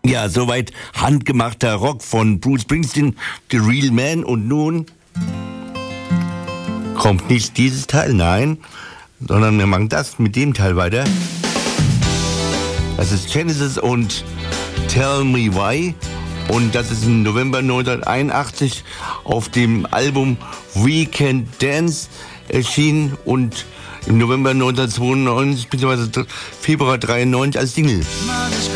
Ja, soweit handgemachter Rock von Bruce Springsteen, The Real Man. Und nun kommt nicht dieses Teil, nein, sondern wir machen das mit dem Teil weiter. Das ist Genesis und Tell Me Why. Und das ist im November 1981 auf dem Album We Can Dance erschienen und im November 1992 bzw. Februar 1993 als Single.